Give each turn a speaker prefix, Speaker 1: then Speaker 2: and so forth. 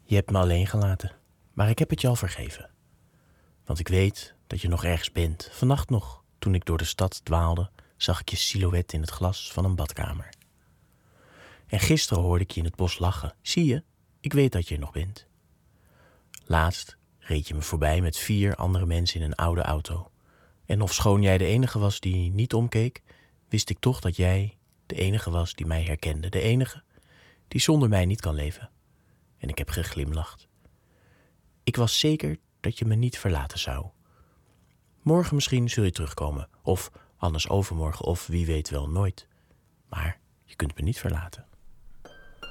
Speaker 1: Je hebt me alleen gelaten, maar ik heb het je al vergeven. Want ik weet dat je nog ergens bent. Vannacht nog, toen ik door de stad dwaalde, zag ik je silhouet in het glas van een badkamer. En gisteren hoorde ik je in het bos lachen. Zie je, ik weet dat je er nog bent. Laatst reed je me voorbij met 4 andere mensen in een oude auto. En ofschoon jij de enige was die niet omkeek, wist ik toch dat jij de enige was die mij herkende. De enige die zonder mij niet kan leven. En ik heb geglimlacht. Ik was zeker dat je me niet verlaten zou. Morgen misschien zul je terugkomen, of anders overmorgen, of wie weet wel nooit. Maar je kunt me niet verlaten.